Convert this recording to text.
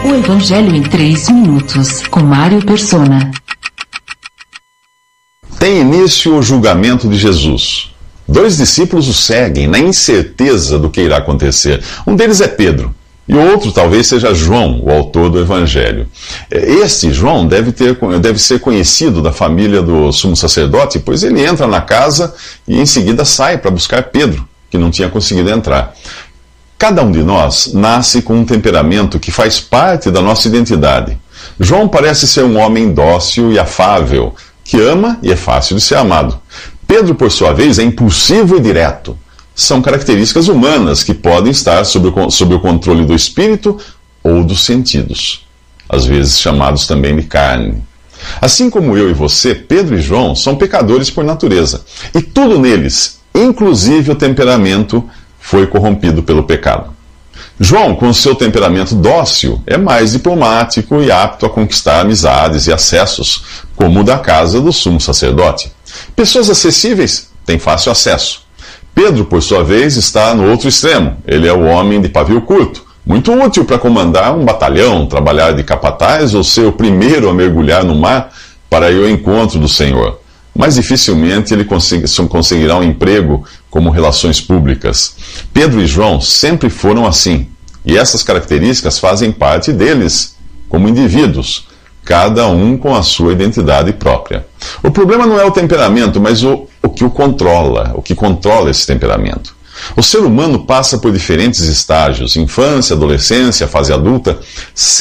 O Evangelho em 3 minutos, com Mário Persona. Tem início o julgamento de Jesus. 2 discípulos o seguem na incerteza do que irá acontecer. Um deles é Pedro, e o outro talvez seja João, o autor do Evangelho. Este João deve ser conhecido da família do sumo sacerdote, pois ele entra na casa e em seguida sai para buscar Pedro, que não tinha conseguido entrar. Cada um de nós nasce com um temperamento que faz parte da nossa identidade. João parece ser um homem dócil e afável, que ama e é fácil de ser amado. Pedro, por sua vez, é impulsivo e direto. São características humanas que podem estar sob o controle do espírito ou dos sentidos, às vezes chamados também de carne. Assim como eu e você, Pedro e João são pecadores por natureza. E tudo neles, inclusive o temperamento, foi corrompido pelo pecado. João, com seu temperamento dócil, é mais diplomático e apto a conquistar amizades e acessos, como o da casa do sumo sacerdote. Pessoas acessíveis têm fácil acesso. Pedro, por sua vez, está no outro extremo. Ele é o homem de pavio curto, muito útil para comandar um batalhão, trabalhar de capataz ou ser o primeiro a mergulhar no mar para ir ao encontro do Senhor. Mas dificilmente ele conseguirá um emprego como relações públicas. Pedro e João sempre foram assim, e essas características fazem parte deles como indivíduos, cada um com a sua identidade própria. O problema não é o temperamento, mas o que o controla esse temperamento. O ser humano passa por diferentes estágios, infância, adolescência, fase adulta,